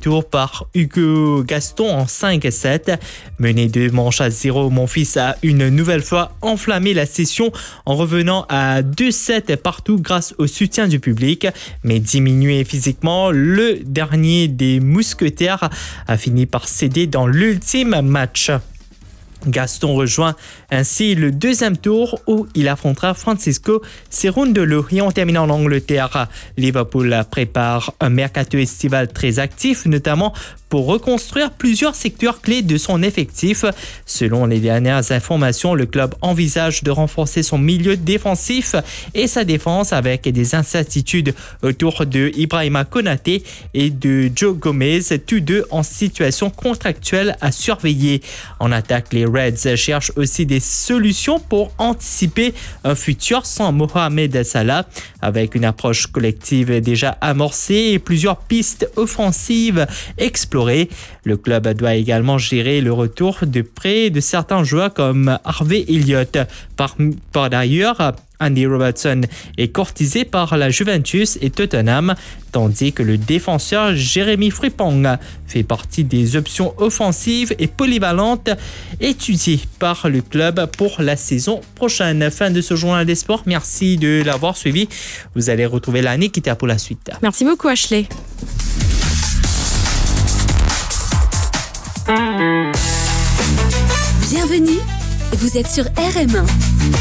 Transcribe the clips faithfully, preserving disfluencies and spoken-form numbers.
retour par Hugo Gaston en cinq à sept. Mené deux manches à zéro, Monfils a une nouvelle fois enflammé la session en revenant à deux sept partout grâce au soutien du public. Mais diminué physiquement, le dernier des mousquetaires a fini par céder dans l'ultime match. Gaston rejoint ainsi le deuxième tour où il affrontera Francisco Cerundolo. Et on termine en Angleterre. Liverpool prépare un mercato estival très actif, notamment pour reconstruire plusieurs secteurs clés de son effectif. Selon les dernières informations, le club envisage de renforcer son milieu défensif et sa défense avec des incertitudes autour de Ibrahima Konaté et de Joe Gomez, tous deux en situation contractuelle à surveiller. En attaque, les Reds cherchent aussi des solutions pour anticiper un futur sans Mohamed Salah, avec une approche collective déjà amorcée et plusieurs pistes offensives explorées. Le club doit également gérer le retour de prêt de certains joueurs comme Harvey Elliott. Par, par ailleurs, Andy Robertson est courtisé par la Juventus et Tottenham, tandis que le défenseur Jérémy Frimpong fait partie des options offensives et polyvalentes étudiées par le club pour la saison prochaine. Fin de ce journal des sports. Merci de l'avoir suivi. Vous allez retrouver la Nikita pour la suite. Merci beaucoup, Ashley. Bienvenue, vous êtes sur R M un.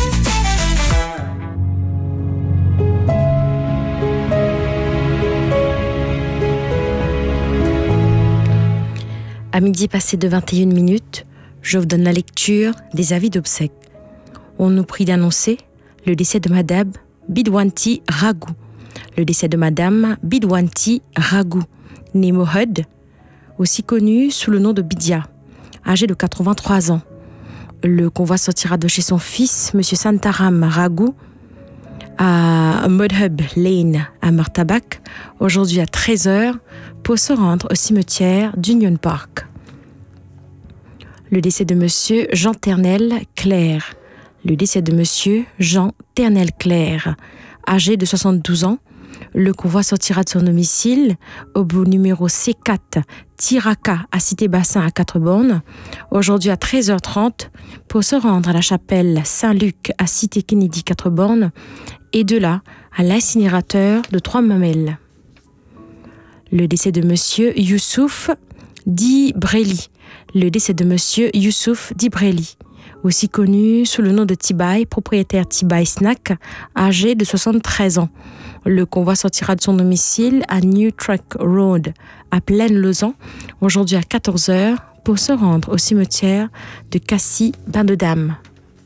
À midi passé de vingt et une minutes, je vous donne la lecture des avis d'obsèques. On nous prie d'annoncer le décès de Madame Bidwanti Ragou. Le décès de Madame Bidwanti Ragou, née Mohud, aussi connue sous le nom de Bidia, âgée de quatre-vingt-trois ans. Le convoi sortira de chez son fils, M. Santaram Ragou, à Mudhub Lane à Murtabak, aujourd'hui à treize heures, pour se rendre au cimetière d'Union Park. Le décès de M. Jean Ternel Claire. Le décès de M. Jean Ternel Claire, âgé de soixante-douze ans. Le convoi sortira de son domicile au bout numéro C quatre, Tiraka à Cité-Bassin à quatre bornes, aujourd'hui à treize heures trente, pour se rendre à la chapelle Saint-Luc à Cité-Kennedy quatre bornes, et de là à l'incinérateur de Trois-Mamelles. Le décès de M. Youssouf Dibreli. Le décès de M. Youssouf Dibreli, aussi connu sous le nom de Tibaï, propriétaire Tibaï Snack, âgé de soixante-treize ans. Le convoi sortira de son domicile à New Truck Road, à Plaine-Lausanne, aujourd'hui à quatorze heures, pour se rendre au cimetière de Cassis-Bain-de-Dame.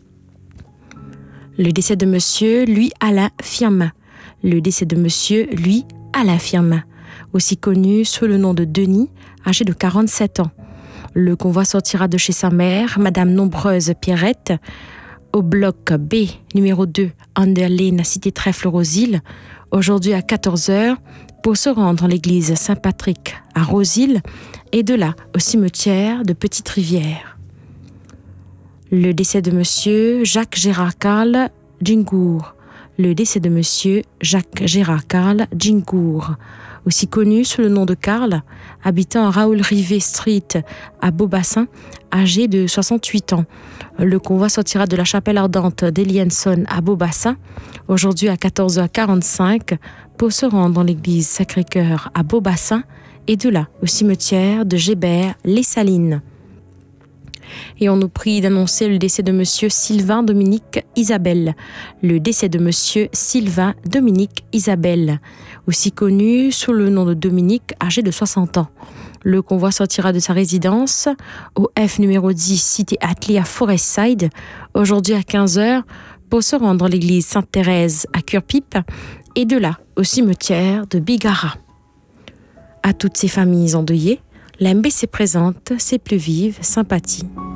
Le décès de Monsieur Louis-Alain Firmin. Le décès de Monsieur Louis-Alain Firmin, aussi connu sous le nom de Denis, âgé de quarante-sept ans. Le convoi sortira de chez sa mère, Madame Nombreuse Pierrette, au bloc B, numéro deux, Underlane, cité Trèfle-Rosile, aujourd'hui à quatorze heures, pour se rendre à l'église Saint-Patrick à Rosile, et de là au cimetière de Petite-Rivière. Le décès de Monsieur Jacques Gérard Carl Djingour. Le décès de Monsieur Jacques Gérard Carl Djingour, aussi connu sous le nom de Carl, habitant à Raoul Rivet Street à Beaubassin, âgé de soixante-huit ans. Le convoi sortira de la chapelle ardente d'Elienson à Beaubassin, aujourd'hui à quatorze heures quarante-cinq, pour se rendre dans l'église Sacré-Cœur à Beaubassin, et de là au cimetière de Gébert-les-Salines. Et on nous prie d'annoncer le décès de Monsieur Sylvain Dominique Isabelle. Le décès de Monsieur Sylvain Dominique Isabelle, aussi connu sous le nom de Dominique, âgé de soixante ans. Le convoi sortira de sa résidence au F numéro dix, cité Atelier à Forestside, aujourd'hui à quinze heures, pour se rendre à l'église Sainte-Thérèse à Curepipe, et de là au cimetière de Bigara. À toutes ces familles endeuillées, la M B C présente ses plus vives sympathies.